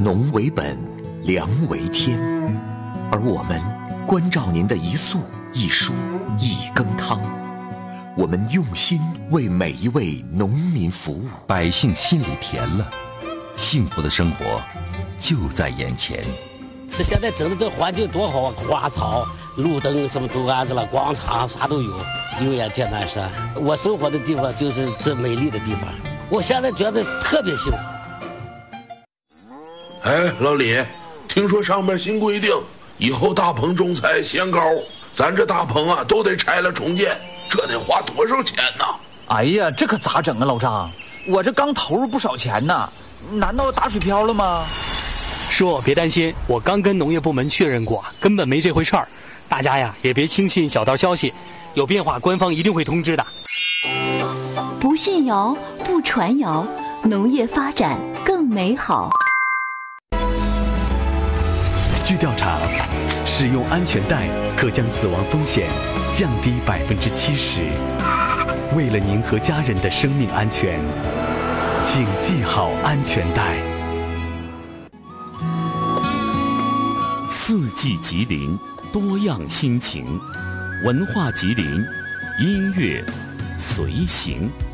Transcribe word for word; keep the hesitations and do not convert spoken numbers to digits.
农为本，粮为天，而我们关照您的一粟一蔬一羹汤，我们用心为每一位农民服务， 百姓心里甜了，幸福的生活就在眼前。 这现在整的这环境多好啊，花草、路灯什么都安置了，广场啥都有。油盐简单说，我生活的地方就是这美丽的地方，我现在觉得特别幸福。 哎，老李，听说上面新规定，以后大棚种菜限高，咱这大棚啊都得拆了重建，这得花多少钱呢？ 哎呀，这可咋整啊，老张？我这刚投入不少钱呢，难道打水漂了吗？ 叔，别担心，我刚跟农业部门确认过，根本没这回事儿。大家呀，也别轻信小道消息，有变化官方一定会通知的。 不信谣，不传谣，农业发展更美好。 据调查，使用安全带可将死亡风险降低百分之七十。为了您和家人的生命安全，请系好安全带。 四季吉林，多样心情，文化吉林，音乐随行。